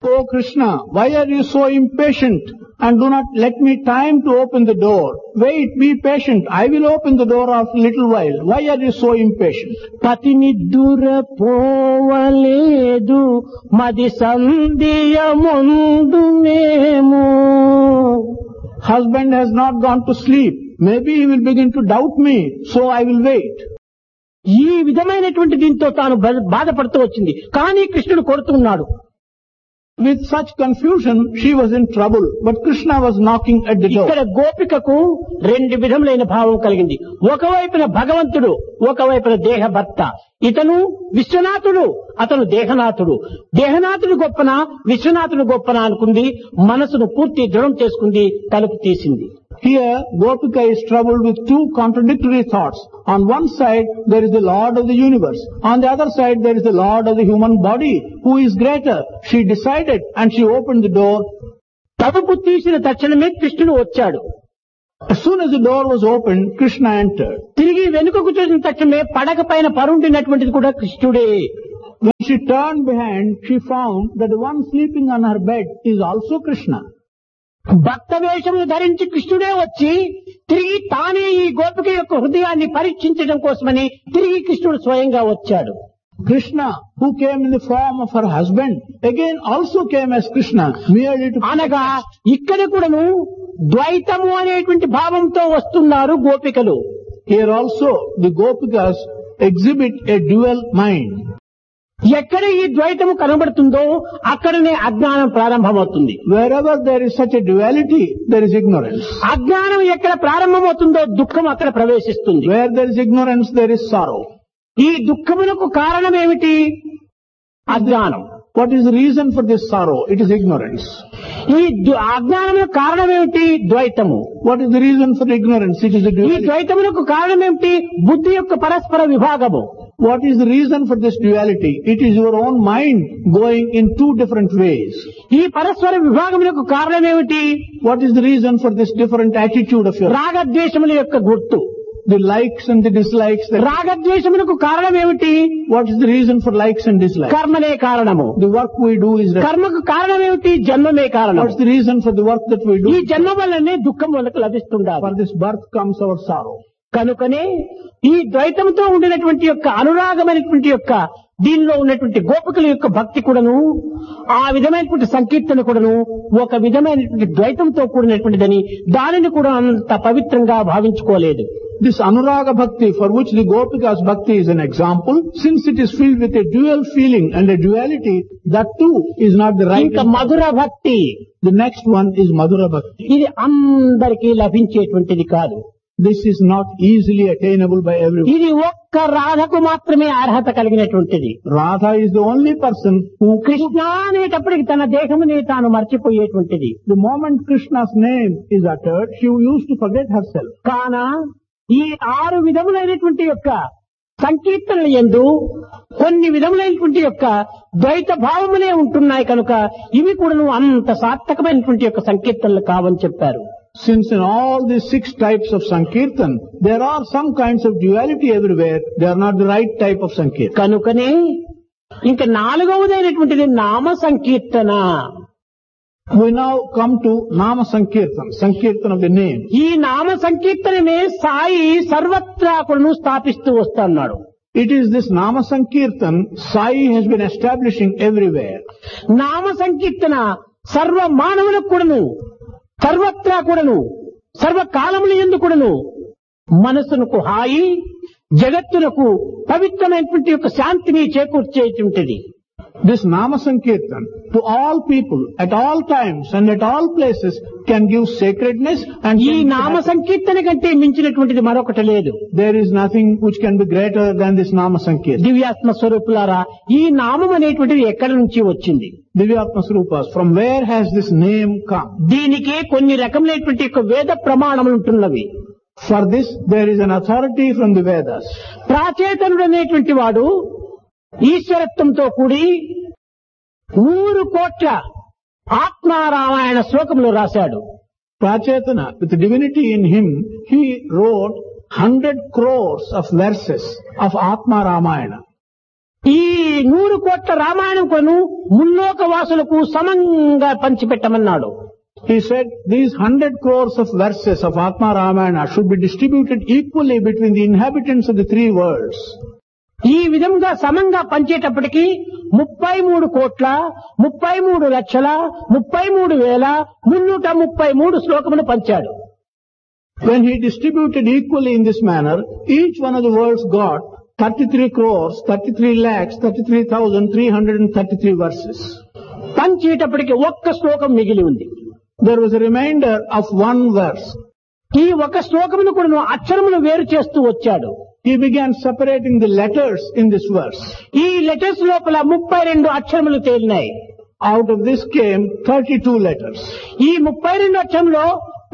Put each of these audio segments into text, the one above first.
Oh Krishna, why are you so impatient and do not let me time to open the door? Wait, be patient. I will open the door after a little while. Why are you so impatient? పతినిద్దుర పోవలేదు మది సంధియ ముందునేమో. Husband has not gone to sleep. Maybe he will begin to doubt me, so I will wait. ఈ విధమైనటువంటి దీంతో తాను బాధపడుతూ వచ్చింది. కానీ కృష్ణుడు కోరుతున్నాడు. With such confusion, she was in trouble, but Krishna was knocking at the door. ఇక్కడ గోపికకు రెండు విధములైన భావం కలిగింది. ఒకవైపున భగవంతుడు, ఒకవైపున దేహభర్త. ఇతను విశ్వనాథుడు, అతను దేహనాథుడు. దేహనాథుడు గొప్పన, విశ్వనాథుడు గొప్పన అనుకుంది. మనసును పూర్తి దృఢం చేసుకుంది, తలుపు తీసింది. Here, Gopika is troubled with two contradictory thoughts. On one side, there is the Lord of the universe. On the other side, there is the Lord of the human body. Who is greater? She decided and she opened the door. తలుపు తీసిన తక్షణమే కృష్ణుడు వచ్చాడు. As soon as the door was opened, Krishna entered. తిరిగి వెనుకకు చూసిన తక్షణమే పడక పైన పరుండినటువంటిది కూడా కృష్ణుడే. When she turned behind, she found that the one sleeping on her bed is also Krishna. భక్త వేషమును ధరించి కృష్ణుడే వచ్చి తిరిగి తానే ఈ గోపిక యొక్క హృదయాన్ని పరీక్షించడం కోసమని తిరిగి కృష్ణుడు స్వయంగా వచ్చాడు. Krishna, who came in the form of her husband, again also came as Krishna, merely to అనగా ఇక్కడ కూడాను ద్వైతము అనేటువంటి భావంతో వస్తున్నారు గోపికలు. Here also the Gopikas exhibit a dual mind. ఎక్కడ ఈ ద్వైతము కనబడుతుందో అక్కడనే అజ్ఞానం ప్రారంభమవుతుంది. Wherever there is such a duality, there is ignorance. అజ్ఞానం ఎక్కడ ప్రారంభమవుతుందో దుఃఖం అక్కడ ప్రవేశిస్తుంది. Where there is ignorance, there is sorrow. ఈ దుఃఖమునకు కారణం ఏమిటి? అజ్ఞానం. What is the reason for this sorrow? It is ignorance. ఈ అజ్ఞానమునకు కారణం ఏమిటి? ద్వైతము. What is the reason for ignorance? It is the ఈ duality. ద్వైతమునకు కారణం ఏమిటి? బుద్ధి యొక్క పరస్పర విభాగము. What is the reason for this duality? It is your own mind going in two different ways. ఈ పరస్పర విభాగమునకు కారణం ఏమిటి? What is the reason for this different attitude of yours? రాగద్వేషముల యొక్క గుర్తు. The likes and the dislikes. రాగద్వేషమునకు కారణం ఏమిటి? What is the reason for likes and dislikes? కర్మనే కారణము. The work we do is కర్మకు కారణం ఏమిటి? జన్మమే కారణం. What's the reason for the work that we ఈ do? జన్మ వల్లనే దుఃఖం మనకు లభిస్తుండాలి. For this birth comes our sorrow. కనుకనే ఈ ద్వైతంతో ఉండినటువంటి యొక్క అనురాగమైనటువంటి యొక్క దీనిలో ఉన్నటువంటి గోపికల యొక్క భక్తి కూడాను ఆ విధమైనటువంటి సంకీర్తన కూడాను ఒక విధమైనటువంటి ద్వైతంతో కూడినటువంటిదని దానిని కూడా అంత పవిత్రంగా భావించుకోలేదు. This Anuraga Bhakti, for which the Gopikas Bhakti is an example, since it is filled with a dual feeling and a duality, that too is not the right. ఇంకా మధుర భక్తి. The next one is Madhura Bhakti. ఇది అందరికీ లభించేటువంటిది కాదు. This is not easily attainable by everyone. ఇది ఒక్క రాధకు మాత్రమే అర్హత కలిగినటువంటిది. Radha is the only person who Krishna అనేటప్పటికి తన దేహమునే తాను మర్చిపోయేటువంటిది. the moment Krishna's name is uttered, she used to forget herself. కాన ఈ 6 విధములైనటువంటి యొక్క సంకీర్తనల యందు కొన్ని విధములైనటువంటి యొక్క ద్వైత భావములే ఉంటున్నాయి కనుక ఇవి కూడా అంత సార్థకమైనటువంటి యొక్క సంకీర్తనలు కావని చెప్పారు. Since in all these 6 types of Sankirtan, there are some kinds of duality everywhere, they are not the right type of Sankirtan. కనుకనే ఇంకా 4వదైనటువంటిది నామ సంకీర్తన. We now come to Nama Sankirtan, Sankirtan of the name. ఈ నామ సంకీర్తనమే సాయి సర్వత్రా కూడా స్థాపిస్తూ వస్తున్నాడు. It is this Nama Sankirtan Sai has been establishing everywhere. నామ సంకీర్తన సర్వ మానవులకు కూడాను సర్వత్రా కూడాను సర్వకాలముల యందు కూడాను మనసునకు హాయి జగత్తునకు పవిత్రమైనటువంటి యొక్క శాంతిని చేకూర్చేటువంటిది. This Nama Sankirtan to all people at all times and at all places can give sacredness and ఈ నామ సంకీర్తన కంటే మించినటువంటిది మరొకటి లేదు. there is nothing which can be greater than this Nama Sankirtan. దివ్యాత్మ స్వరూపులారా, ఈ నామం అనేటువంటిది ఎక్కడి నుంచి వచ్చింది? Divyatma Swarupas, from where has this name come? దీనికి కొన్ని రకములైనటువంటి యొక్క వేద ప్రమాణములు ఉంటున్నవి. For this there is an authority from the Vedas. ప్రాచేతనుడు అనేటువంటి వాడు ఈశ్వరత్వంతో కూడి 100 కోట్ల ఆత్మారామాయణ శ్లోకములు రాశాడు. Prachetana, with divinity in him, he wrote 100 crores of verses of Atma Ramayana. ఈ 100 కోట్ల రామాయణం కొను ముల్లోక వాసులకు సమంగా పంచిపెట్టమన్నాడు. He said these 100 crores of verses of Atma Ramayana should be distributed equally between the inhabitants of the 3 worlds. ఈ విధంగా సమంగా పంచేటప్పటికి 33 కోట్ల 33 లక్షల 33 వేల 333 శ్లోకములు పంచాడు. When he distributed equally in this manner, each one of the worlds got 33 crores, 33 lakhs, 33,333 verses. పంచేటప్పటికి ఒక్క శ్లోకం మిగిలి ఉంది. There was a remainder of 1 verse. ఈ ఒక శ్లోకమును కూడా అక్షరములు వేరు చేస్తూ వచ్చాడు. He began separating the letters in this verse. ఈ లెటర్స్ లోపల 32 అక్షరములు తేలినాయి. Out of this came 32 letters. ఈ 32 అక్షరంలో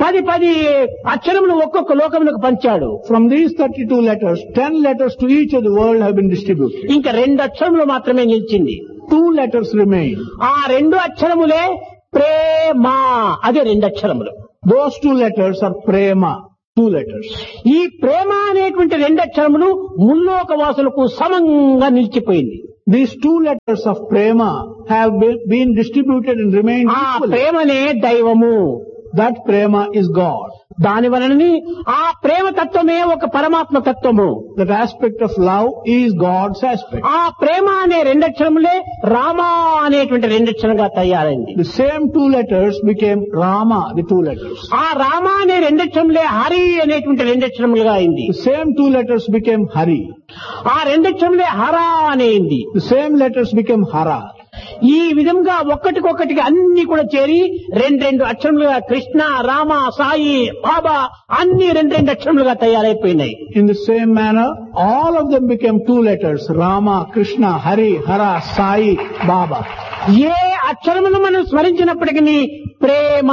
10 అక్షరములు ఒక్కొక్క లోకములకు పంచాడు. From these 32 letters, 10 letters to each of the world have been distributed. ఇంకా 2 అక్షరములు మాత్రమే నిలిచింది. 2 letters remain. ఆ 2 అక్షరములే ప్రేమ. అదే 2 అక్షరములు. Those 2 letters are prema. 2 letters. ఈ ప్రేమ అనేటువంటి 2 అక్షరములు ముల్లోక వాసులకు సమంగా నిలిచిపోయింది. These 2 letters of prema have been distributed and remained ఆ equally. ప్రేమనే దైవము. That prema is God. దాని వలనని ఆ ప్రేమ తత్వమే ఒక పరమాత్మ తత్వము. That aspect of love is God's aspect. ఆ ప్రేమ అనే 2 అక్షరములే రామ అనేటువంటి 2 అక్షరంగా తయారైంది. The same 2 letters became Rama, the 2 letters. ఆ రామ అనే 2 అక్షరములే హరి అనేటువంటి 2 అక్షరములుగా అయింది. The same 2 letters became Hari. ఆ 2 అక్షరములే హర అనేది. The same letters became Hara. ఈ విధంగా ఒక్కటికొక్కటికి అన్ని కూడా చేరి 2 అక్షరములుగా కృష్ణ, రామ, సాయి, బాబా అన్ని 2 అక్షరములుగా తయారైపోయినాయి. In the same manner, all of them became 2 letters. Rama, Krishna, Hari, Hara, Sai, Baba. ఏ అక్షరమును మనం స్మరించినప్పటికీ ప్రేమ,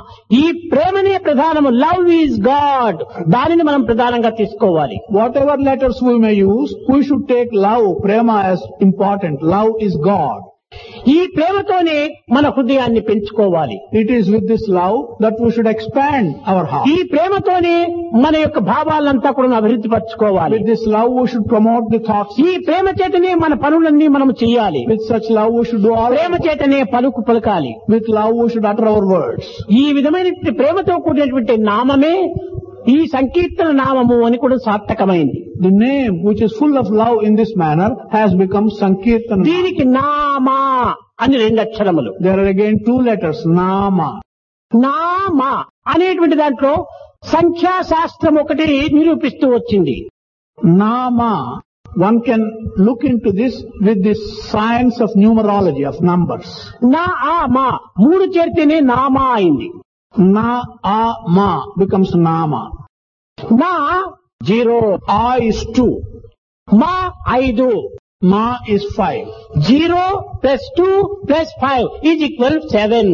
ఈ ప్రేమనే ప్రధానము. Love is God. దానిని మనం ప్రధానంగా తీసుకోవాలి. Whatever letters we may use, we should take love, prema as important. Love is God. ఈ ప్రేమతోనే మన హృదయాన్ని పెంచుకోవాలి. It is with this love that we should expand our heart. ఈ ప్రేమతోనే మన యొక్క భావాలంతా కూడా అభివృద్ధి పరచుకోవాలి. With this love we should promote the thoughts. ఈ ప్రేమ చేతనే మన పనులన్నీ మనం చేయాలి. With such love we should do all. ప్రేమ చేతనే పలుకాలి. With love we should utter our words. ఈ విధమైన ప్రేమతో కూడినటువంటి నామమే ఈ సంకీర్తన నామము అని కూడా సార్థకమైంది. The name which is full of love in this manner has become Sankirtana. దీనికి నామా అని 2 అక్షరములు. There are again 2 letters, Nama. నామ అనేటువంటి దాంట్లో సంఖ్యాశాస్త్రం ఒకటి నిరూపిస్తూ వచ్చింది. Nama, one can look into this with this science of numerology, of numbers. నా ఆ మా 3 చేరితేనే నామా అయింది. Na, A, Ma becomes Nama. నా 0, A is 2. మా 5, Ma is 5. 0 plus 2 plus 5 is equal 7.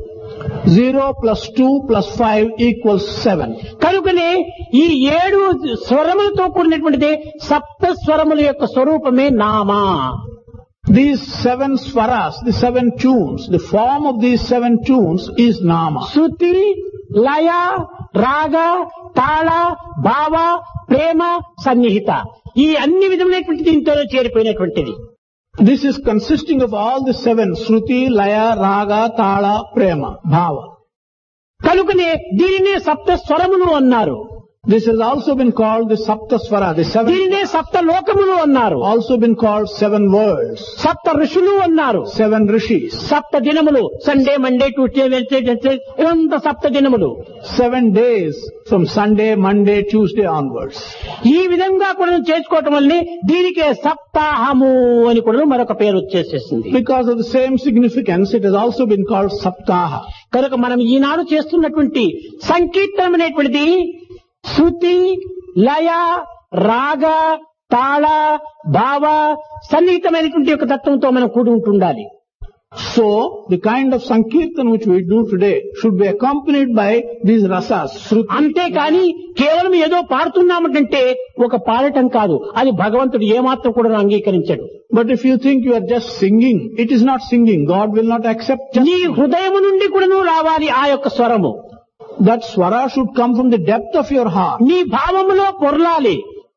0 plus 2 plus 5 equals 7. కనుకనే ఈ 7 స్వరములతో కూడినటువంటిది సప్త స్వరముల యొక్క స్వరూపమే Nama. These 7 swaras, the 7 tunes, the form of these 7 tunes is Nama. శృతి, లయ, రాగ, తాళ, భావ, ప్రేమ, సన్నిహిత ఈ అన్ని విధములైనటువంటి దీంతో చేరిపోయినటువంటిది. This is consisting of all the 7, Shruti, Laya, Raga, Tala, Prema, Bhava. కనుకనే దీనినే సప్త స్వరములు అన్నారు. This has also been called the Sapta Swara, the 7. దీనినే సప్త లోకములు అన్నారు. Also been called 7 worlds. సప్త ఋషులు అన్నారు. 7 rishis. సప్త దినములు, సండే, మండే, ట్యూస్డే, వెన్స్డే, ఇవంతా సప్త దినములు. 7 days from Sunday, Monday, Tuesday onwards. ఈ విధంగా కూడా చేసుకోవటం వల్లనే దీనికే సప్తాహము అని కూడా మరొక పేరు వచ్చేసేసింది. Because of the same significance, it has also been called Saptaha. కనుక మనం ఈనాడు చేస్తున్నటువంటి సంకీర్తనం అనేటువంటిది శృతి, లయ, రాగ, తాళ, భావ, సన్నిహితమైనటువంటి ఒక తత్వంతో మనం కూడి ఉంటుండాలి. So, the kind of Sankirtan which we do today should be accompanied by these rasas, Shruti. అంతేకాని కేవలం ఏదో పాడుతున్నామంటే ఒక పాడటం కాదు, అది భగవంతుడు ఏమాత్రం కూడా అంగీకరించడు. But if you think you are just singing, it is not singing. God will not accept just నీ హృదయం నుండి కూడాను రావాలి ఆ యొక్క స్వరము. that swara should come from the depth of your heart. నీ భావములో పొరలాలి.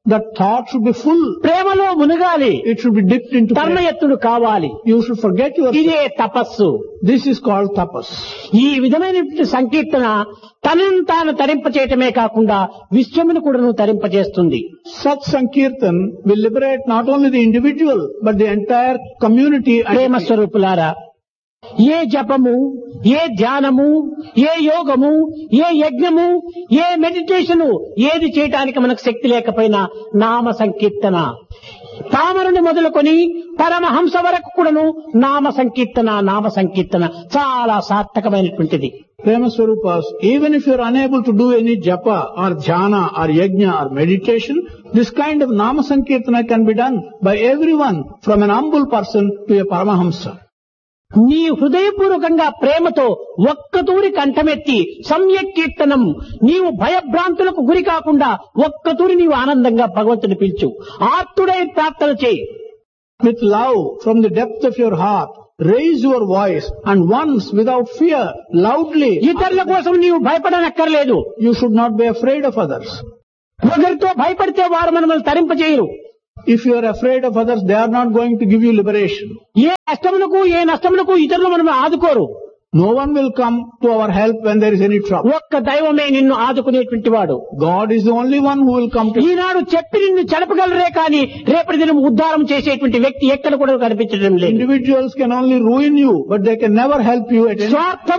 That thought should be full. ప్రేమలో మునగాలి, It should be dipped into prayer. తన్మయత్తుడు కావాలి. You should forget yourself. ఇదే తపస్సు. This is called tapas. ఈ విధమైనటువంటి సంకీర్తన తనను తాను తరింపచేయటమే కాకుండా విశ్వమును కూడాను తరింపచేస్తుంది. Such Sankirtan will liberate not only the individual, but the entire community. ప్రేమ స్వరూపులారా, ఏ జపము, ఏ ధ్యానము, ఏ యోగము, ఏ యజ్ఞము, ఏ మెడిటేషను ఏది చేయటానికి మనకు శక్తి లేకపోయినా నామ సంకీర్తన, తామరుని మొదలుకొని పరమహంస వరకు కూడాను నామ సంకీర్తన చాలా సార్థకమైనటువంటిది. Prema Swarupas, even if you are unable to do any japa or dhyana or yajna or meditation, this kind of nama sankirtana can be done by everyone from an humble person to a paramahamsa. నీ హృదయపూర్వకంగా ప్రేమతో ఒక్కతూరి కంఠమెత్తి సమ్యక్ కీర్తనం, నీవు భయభ్రాంతులకు గురి కాకుండా ఒక్కతూరి నీవు ఆనందంగా భగవంతుని పిలుచు, ఆర్తుడై ప్రార్థన చేయి. With love from the depth of your heart, raise your voice and once without fear, loudly. ఇతరుల కోసం నీవు భయపడనక్కర్లేదు. You should not be afraid of others. ఒకరితో భయపడితే వారు మనల్ని తరింపజేయరు. If you are afraid of others, they are not going to give you liberation. ఏ కష్టములకు ఏ నష్టములకు ఇతరులు మనం ఆదుకోరు. No one will come to our help when there is any trouble. ఒక్క దైవమే నిన్ను ఆదుకునేటువంటి వాడు. God is the only one who will come to you. ఈనాడు చెప్పి నిన్ను చెడపగలరే కానీ రేపటి దినం ఉద్ధారం చేసేటువంటి వ్యక్తి ఎక్కడ కూడా కనిపించడం లేదు. Individuals can only ruin you, but they can never help you at any.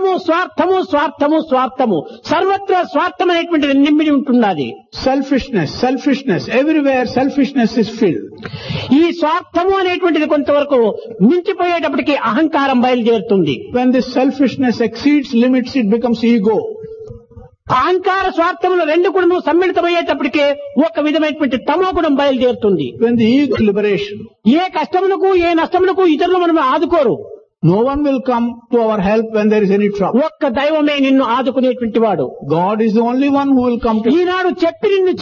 స్వార్థము సర్వత్రా స్వార్థం అనేటువంటిది నిండి ఉంటున్నది. Selfishness, everywhere selfishness is filled. ఈ స్వార్థము అనేటువంటిది కొంతవరకు మించిపోయేటప్పటికి అహంకారం బయలుదేరుతుంది. When this selfishness exceeds limits, it becomes ego. అహంకార స్వార్థములు రెండు కూడా సమ్మిళితమయ్యేటప్పటికే ఒక విధమైనటువంటి తమో గుణం బయలుదేరుతుంది. When the ego liberation, ఏ కష్టములకు ఏ నష్టములకు ఇతరులు మనం ఆదుకోరు. no one will come to our help when there is any trouble. ఒక్క దైవమే నిన్ను ఆదుకునేటువంటి వాడు. God is the only one who will come to you. ఈనాడు చెప్పి నిన్ను